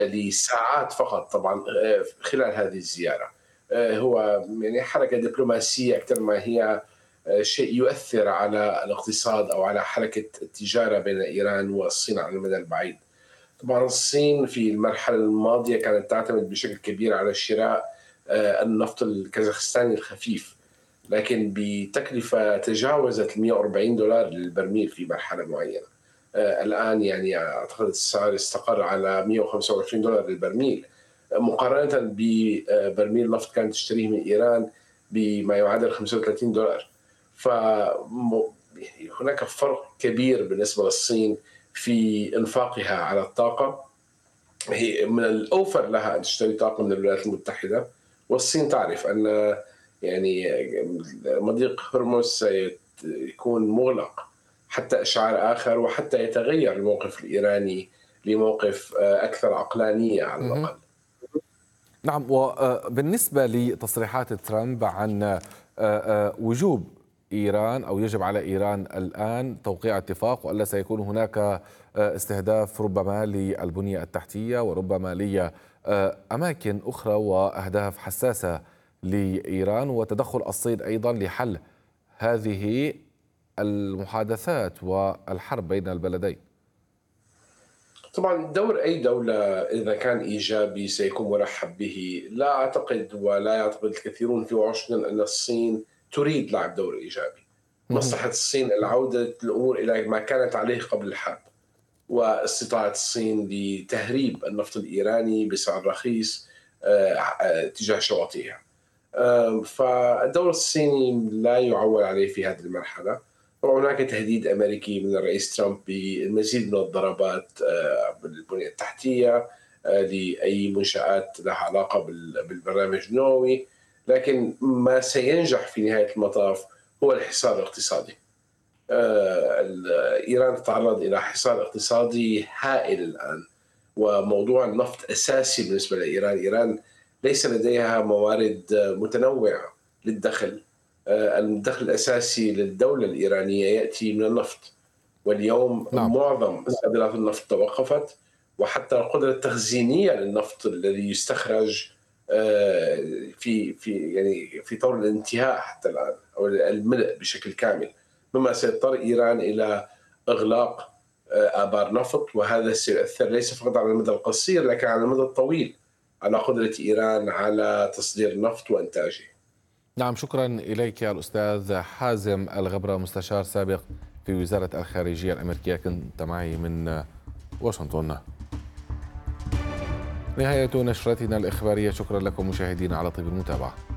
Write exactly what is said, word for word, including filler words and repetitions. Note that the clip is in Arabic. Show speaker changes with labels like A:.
A: لساعات فقط طبعًا آآ خلال هذه الزيارة. آآ هو يعني حركة دبلوماسية أكثر ما هي آآ شيء يؤثر على الاقتصاد أو على حركة التجارة بين إيران والصين على المدى البعيد. طبعًا الصين في المرحلة الماضية كانت تعتمد بشكل كبير على شراء آآ النفط الكازاخستاني الخفيف، لكن بتكلفة تجاوزت ال140 دولار للبرميل في مرحلة معينة. آآ الآن يعني أعتقد السعر استقر على مئة وخمسة وعشرين دولار للبرميل، مقارنة ببرميل نفط كانت تشتريه من إيران بما يعادل خمسة وثلاثين دولار. فم يعني هناك فرق كبير بالنسبة للصين في إنفاقها على الطاقة. هي من الأوفر لها أن تشتري طاقة من الولايات المتحدة، والصين تعرف أن يعني مضيق هرمز سيكون مغلق حتى إشعار آخر، وحتى يتغير الموقف الإيراني لموقف أكثر عقلانية على
B: مهم.
A: الأقل.
B: نعم، وبالنسبة لتصريحات ترامب عن آه، آه، وجوب إيران أو يجب على إيران الآن توقيع اتفاق، وألا سيكون هناك آه، استهداف ربما للبنية التحتية وربما لأماكن أخرى وأهداف حساسة لإيران، وتدخل الصين أيضا لحل هذه المحادثات والحرب بين البلدين.
A: طبعا دور أي دولة إذا كان إيجابي سيكون مرحب به. لا أعتقد ولا يعتقد الكثيرون في واشنطن أن الصين تريد لعب دور إيجابي.
B: مهم.
A: مصلحة الصين العودة الأمور إلى ما كانت عليه قبل الحرب، واستطاعة الصين لتهريب النفط الإيراني بسعر رخيص آه، آه، تجاه شواطئها. آم، فالدور الصيني لا يعول عليه في هذه المرحلة. طبعا هناك تهديد أمريكي من الرئيس ترامب بالمزيد من الضربات آه، بالبنية التحتية آه، لأي منشآت لها علاقة بال- بالبرنامج النووي، لكن ما سينجح في نهاية المطاف هو الحصار الاقتصادي. آه، إيران تتعرض إلى حصار اقتصادي هائل الآن، وموضوع النفط أساسي بالنسبة لإيران. إيران ليس لديها موارد متنوعة للدخل. آه، الدخل الأساسي للدولة الإيرانية يأتي من النفط، واليوم
B: نعم.
A: معظم صادرات النفط توقفت، وحتى القدرة التخزينية للنفط الذي يستخرج آه، في في يعني في طور الانتهاء حتى الآن، أو الملء بشكل كامل، مما سيضطر إيران إلى إغلاق آه، آبار نفط. وهذا سيؤثر ليس فقط على المدى القصير لكن على المدى الطويل على قدرة إيران على تصدير النفط وإنتاجه.
B: نعم، شكرا إليك يا الأستاذ حازم الغبرة، مستشار سابق في وزارة الخارجية الأمريكية، كنت معي من واشنطن. نهاية نشرتنا الإخبارية، شكرا لكم مشاهدينا على طيب المتابعة.